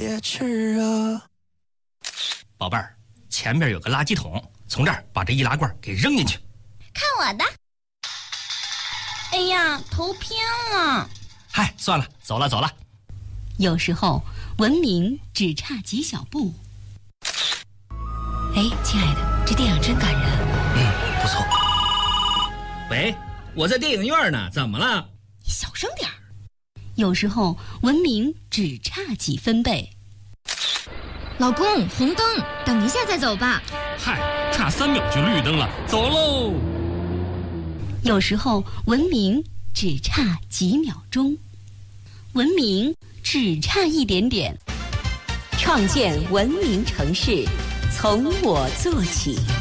别炽热。 宝贝儿，前面有个垃圾桶，从这儿把这易拉罐给扔进去。 看我的！哎呀，头偏了。 嗨，算了，走了。 有时候文明只差几小步。 哎，亲爱的，这电影真感人。 不错。 喂，我在电影院呢，怎么了？ 你小声点儿。 有时候文明只差几分贝。 老公，红灯，等一下再走吧。 嗨，差3秒就绿灯了，走喽。 有时候文明只差几秒钟，文明只差一点点。 创建文明城市，从我做起。